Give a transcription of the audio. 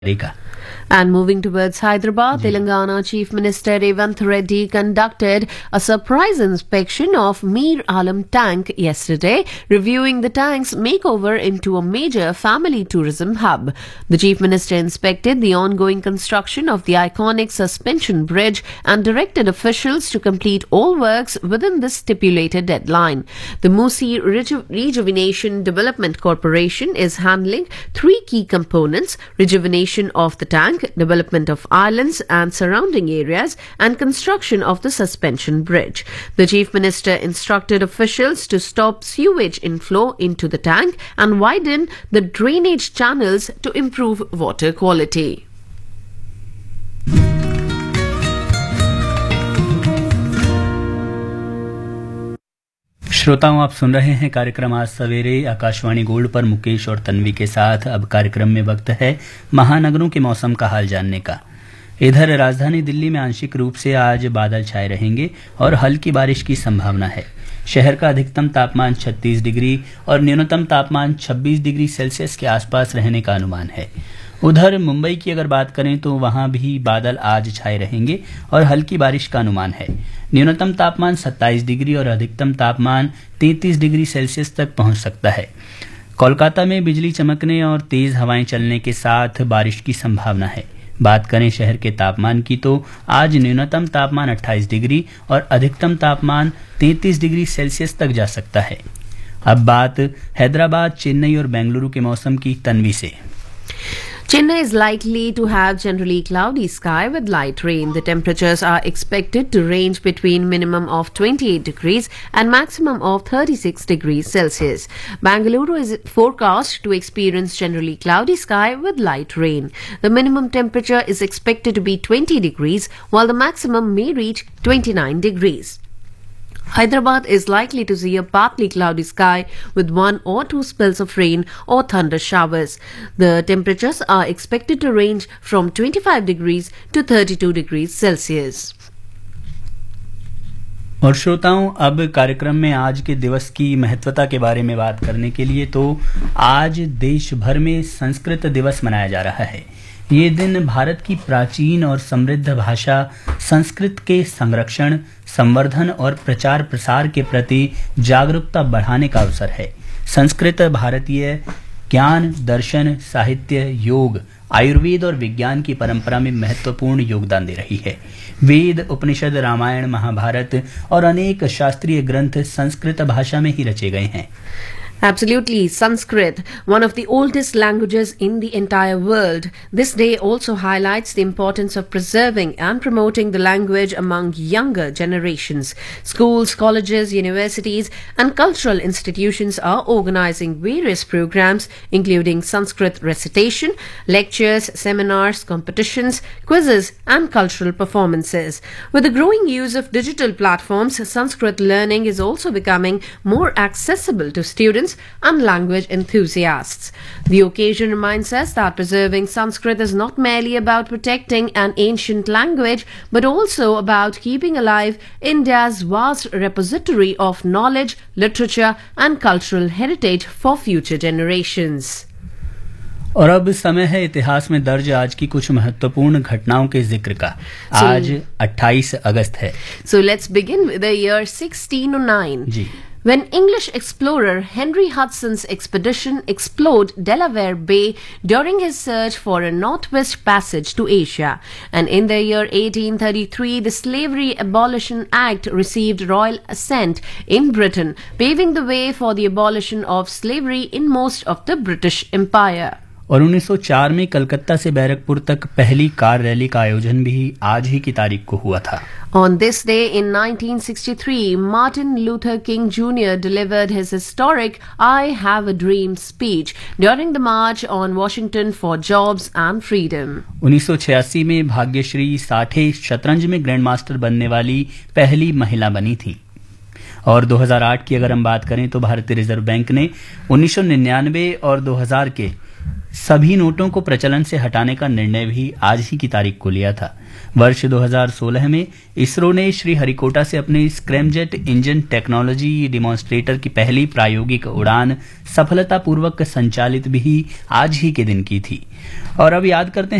करेगा। And moving towards Hyderabad, Telangana Chief Minister Revanth Reddy conducted a surprise inspection of Mir Alam Tank yesterday, reviewing the tank's makeover into a major family tourism hub. The Chief Minister inspected the ongoing construction of the iconic suspension bridge and directed officials to complete all works within the stipulated deadline. The Musi Rejuvenation Development Corporation is handling three key components: rejuvenation of the tank, development of islands and surrounding areas, and construction of the suspension bridge. The Chief Minister instructed officials to stop sewage inflow into the tank and widen the drainage channels to improve water quality. श्रोताओं, आप सुन रहे हैं कार्यक्रम आज सवेरे Akashvani gold पर मुकेश और तन्वी के साथ। अब कार्यक्रम में वक्त है महानगरों के मौसम का हाल जानने का। इधर राजधानी दिल्ली में आंशिक रूप से आज बादल छाए रहेंगे और हल्की बारिश की संभावना है। शहर का अधिकतम तापमान 36 डिग्री और न्यूनतम तापमान 26 डिग्री सेल्सियस के आसपास रहने का अनुमान है। उधर मुंबई की अगर बात करें तो वहां भी बादल आज छाए रहेंगे और हल्की बारिश का अनुमान है। न्यूनतम तापमान 27 डिग्री और अधिकतम तापमान 33 डिग्री सेल्सियस तक पहुंच सकता है। कोलकाता में बिजली चमकने और तेज हवाएं चलने के साथ बारिश की संभावना है। बात करें शहर के तापमान की तो आज न्यूनतम तापमान 28 डिग्री और अधिकतम तापमान 33 डिग्री सेल्सियस तक जा सकता है। अब बात हैदराबाद, चेन्नई और बेंगलुरु के मौसम की तन्वी से। Chennai is likely to have generally cloudy sky with light rain. The temperatures are expected to range between minimum of 28 degrees and maximum of 36 degrees Celsius. Bangalore is forecast to experience generally cloudy sky with light rain. The minimum temperature is expected to be 20 degrees while the maximum may reach 29 degrees. Hyderabad is likely to see a partly cloudy sky with one or two spells of rain or thunder showers. The temperatures are expected to range from 25 degrees to 32 degrees Celsius. और श्रोताओं, अब कार्यक्रम में आज के दिवस की महत्वता के बारे में बात करने के लिए तो आज देश भर में संस्कृत दिवस मनाया जा रहा है। ये दिन भारत की प्राचीन और समृद्ध भाषा संस्कृत के संरक्षण, संवर्धन और प्रचार प्रसार के प्रति जागरूकता बढ़ाने का अवसर है। संस्कृत भारतीय ज्ञान, दर्शन, साहित्य, योग, आयुर्वेद और विज्ञान की परंपरा में महत्वपूर्ण योगदान दे रही है। वेद, उपनिषद, रामायण, महाभारत और अनेक शास्त्रीय ग्रंथ संस्कृत भाषा में ही रचे गए हैं। Absolutely, Sanskrit, one of the oldest languages in the entire world. This day also highlights the importance of preserving and promoting the language among younger generations. Schools, colleges, universities, and cultural institutions are organizing various programs, including Sanskrit recitation, lectures, seminars, competitions, quizzes, and cultural performances. With the growing use of digital platforms, Sanskrit learning is also becoming more accessible to students and language enthusiasts. The occasion reminds us that preserving Sanskrit is not merely about protecting an ancient language, but also about keeping alive India's vast repository of knowledge, literature, and cultural heritage for future generations. और अब समय है इतिहास में दर्ज आज की कुछ महत्वपूर्ण घटनाओं के जिक्र का। आज 28 अगस्त है। So let's begin with the year 1609. Ji. When English explorer Henry Hudson's expedition explored Delaware Bay during his search for a northwest passage to Asia. And in the year 1833, the Slavery Abolition Act received royal assent in Britain, paving the way for the abolition of slavery in most of the British Empire. और 1904 में कलकत्ता से बैरकपुर तक पहली car rally का आयोजन भी आज ही की तारीख को हुआ था। On this day in 1963, Martin Luther King Jr. delivered his historic I Have a Dream speech during the March on Washington for Jobs and Freedom. 1986 में भाग्यश्री साठे शतरंज में ग्रैंड मास्टर बनने वाली पहली महिला बनी थी। और 2008 की अगर हम बात करें तो भारतीय रिजर्व बैंक ने 1999 और 2000 के सभी नोटों को प्रचलन से हटाने का निर्णय भी आज ही की तारीख को लिया था। वर्ष 2016 में इसरो ने श्रीहरिकोटा से अपने स्क्रैमजेट इंजन टेक्नोलॉजी डिमॉन्स्ट्रेटर की पहली प्रायोगिक उड़ान सफलतापूर्वक संचालित भी आज ही के दिन की थी। और अब याद करते हैं